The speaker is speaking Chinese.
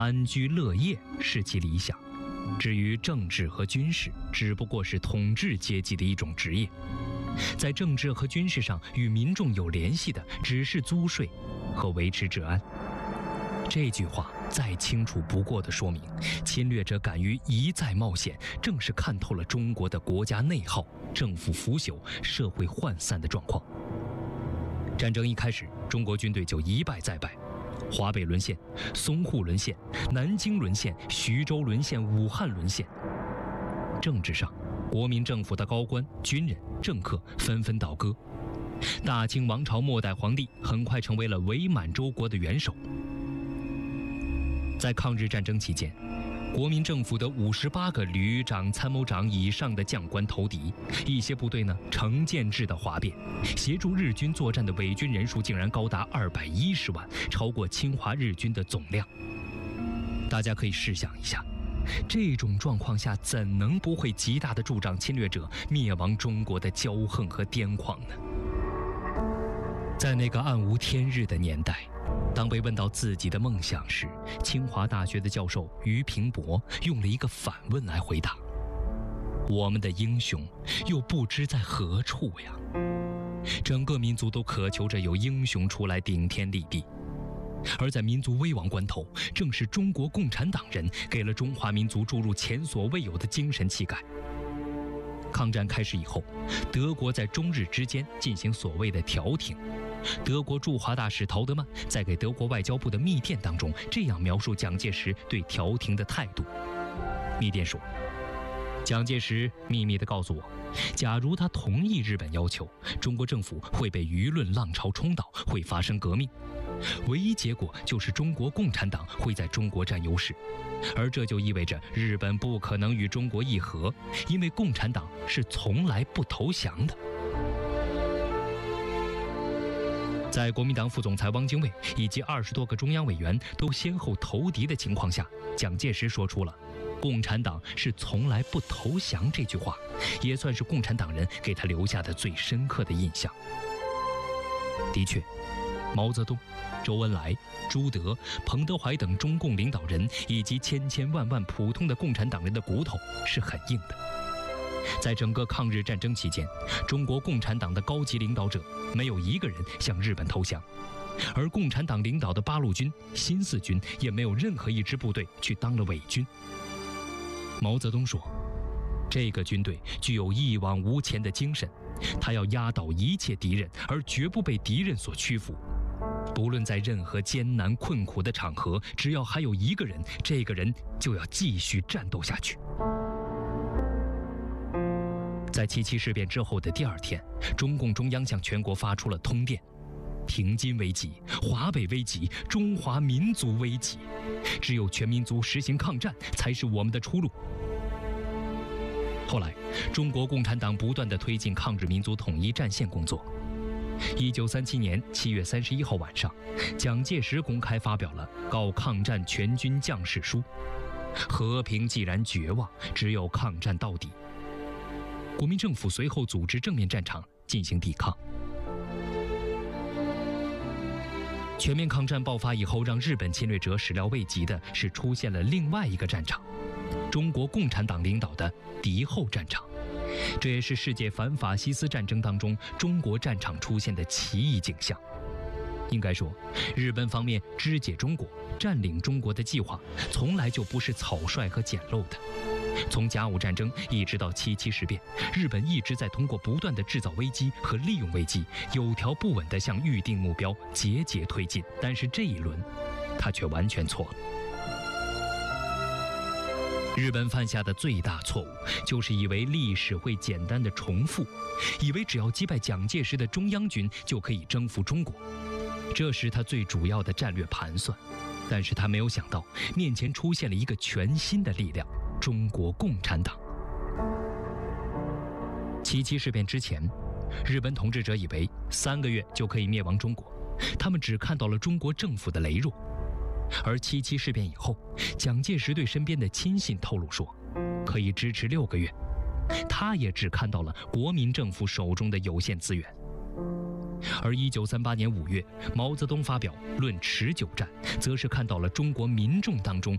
安居乐业是其理想。至于政治和军事，只不过是统治阶级的一种职业。在政治和军事上与民众有联系的，只是租税和维持治安。这句话再清楚不过地说明，侵略者敢于一再冒险，正是看透了中国的国家内耗、政府腐朽、社会涣散的状况。战争一开始，中国军队就一败再败，华北沦陷，淞沪沦陷，南京沦陷，徐州沦陷，武汉沦陷。政治上，国民政府的高官、军人、政客纷纷倒戈，大清王朝末代皇帝很快成为了伪满洲国的元首。在抗日战争期间，国民政府的58个旅长、参谋长以上的将官投敌，一些部队呢成建制的哗变，协助日军作战的伪军人数竟然高达210万，超过侵华日军的总量。大家可以试想一下，这种状况下怎能不会极大地助长侵略者灭亡中国的骄横和癫狂呢？在那个暗无天日的年代，当被问到自己的梦想时，清华大学的教授俞平伯用了一个反问来回答：我们的英雄又不知在何处呀？整个民族都渴求着有英雄出来顶天立地，而在民族危亡关头，正是中国共产党人给了中华民族注入前所未有的精神气概。抗战开始以后，德国在中日之间进行所谓的调停。德国驻华大使陶德曼在给德国外交部的密电当中这样描述蒋介石对调停的态度。密电说，蒋介石秘密地告诉我，假如他同意日本要求，中国政府会被舆论浪潮冲倒，会发生革命，唯一结果就是中国共产党会在中国占优势，而这就意味着日本不可能与中国议和，因为共产党是从来不投降的。在国民党副总裁汪精卫以及20多个中央委员都先后投敌的情况下，蒋介石说出了共产党是从来不投降这句话，也算是共产党人给他留下的最深刻的印象。的确，毛泽东、周恩来、朱德、彭德怀等中共领导人以及千千万万普通的共产党人的骨头是很硬的。在整个抗日战争期间，中国共产党的高级领导者没有一个人向日本投降，而共产党领导的八路军、新四军也没有任何一支部队去当了伪军。毛泽东说，这个军队具有一往无前的精神，他要压倒一切敌人，而绝不被敌人所屈服。不论在任何艰难困苦的场合，只要还有一个人，这个人就要继续战斗下去。在77事变之后的第2天，中共中央向全国发出了通电：平津危急，华北危急，中华民族危急，只有全民族实行抗战才是我们的出路。后来，中国共产党不断地推进抗日民族统一战线工作。1937年7月31号晚上，蒋介石公开发表了《告抗战全军将士书》：和平既然绝望，只有抗战到底。国民政府随后组织正面战场进行抵抗。全面抗战爆发以后，让日本侵略者始料未及的是，出现了另外一个战场——中国共产党领导的敌后战场。这也是世界反法西斯战争当中中国战场出现的奇异景象。应该说，日本方面肢解中国、占领中国的计划，从来就不是草率和简陋的。从甲午战争一直到77事变，日本一直在通过不断的制造危机和利用危机，有条不紊地向预定目标节节推进。但是这一轮，他却完全错了。日本犯下的最大错误，就是以为历史会简单的重复，以为只要击败蒋介石的中央军就可以征服中国，这是他最主要的战略盘算。但是他没有想到，面前出现了一个全新的力量——中国共产党。77事变之前，日本统治者以为3个月就可以灭亡中国，他们只看到了中国政府的羸弱。而77事变以后，蒋介石对身边的亲信透露说，可以支持6个月，他也只看到了国民政府手中的有限资源。而1938年5月，毛泽东发表《论持久战》，则是看到了中国民众当中